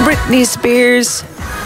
Britney Spears.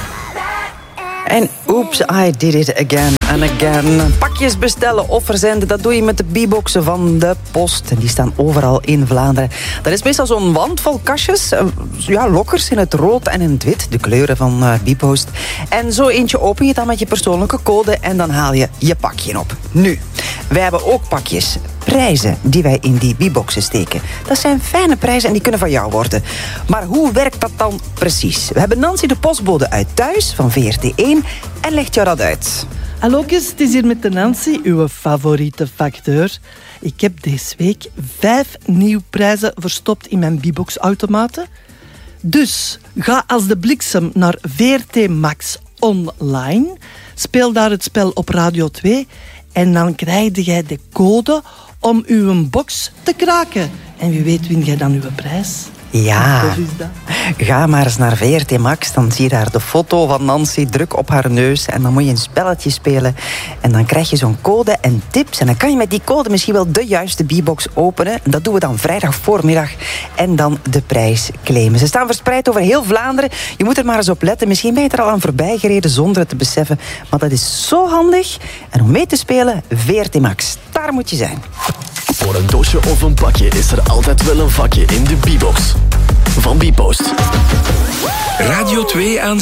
En Oops, I Did It Again and Again. Pakjes bestellen of verzenden, dat doe je met de B-boxen van de post. En die staan overal in Vlaanderen. Dat is meestal zo'n wand vol kastjes. Lokkers in het rood en in het wit. De kleuren van B-post. En zo eentje open je dan met je persoonlijke code en dan haal je je pakje op. Nu, wij hebben ook pakjes. Prijzen die wij in die B-boxen steken. Dat zijn fijne prijzen en die kunnen van jou worden. Maar hoe werkt dat dan precies? We hebben Nancy de postbode uit Thuis van VRT1 en legt jou dat uit. Hallo, het is hier met de Nancy, uw favoriete facteur. Ik heb deze week 5 nieuwe prijzen verstopt in mijn B-box-automaten. Dus ga als de bliksem naar VRT Max online. Speel daar het spel op Radio 2 en dan krijg jij de code om uw box te kraken. En wie weet win jij dan uw prijs. Ja, ga maar eens naar VRT Max. Dan zie je daar de foto van Nancy druk op haar neus. En dan moet je een spelletje spelen. En dan krijg je zo'n code en tips. En dan kan je met die code misschien wel de juiste B-box openen. En dat doen we dan vrijdag voormiddag. En dan de prijs claimen. Ze staan verspreid over heel Vlaanderen. Je moet er maar eens op letten. Misschien ben je er al aan voorbij gereden zonder het te beseffen. Maar dat is zo handig. En om mee te spelen, VRT Max. Daar moet je zijn. Voor een doosje of een pakje is er altijd wel een vakje in de B-box. Van B-post. Radio 2 aan